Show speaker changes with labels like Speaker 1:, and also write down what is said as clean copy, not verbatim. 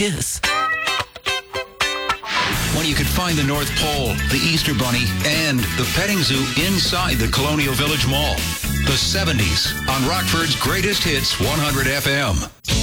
Speaker 1: Kiss.
Speaker 2: When you could find the North Pole, the Easter Bunny, and the petting zoo inside the Colonial Village Mall. The 70s on Rockford's Greatest Hits 100 FM.